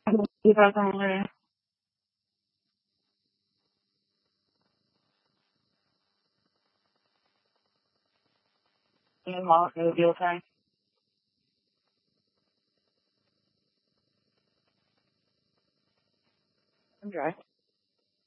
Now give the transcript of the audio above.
If I can, Mom, it'll be okay. I'm dry.